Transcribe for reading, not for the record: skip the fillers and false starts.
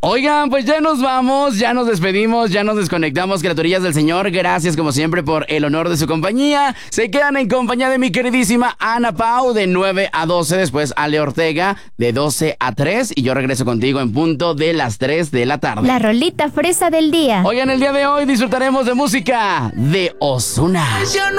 Oigan, pues ya nos vamos, ya nos despedimos, ya nos desconectamos, criaturillas del Señor. Gracias como siempre por el honor de su compañía. Se quedan en compañía de mi queridísima Ana Pau de 9 a 12, después Ale Ortega de 12 a 3 y yo regreso contigo en punto de las 3 de la tarde. La rolita fresa del día. Oigan, el día de hoy disfrutaremos de música de Ozuna.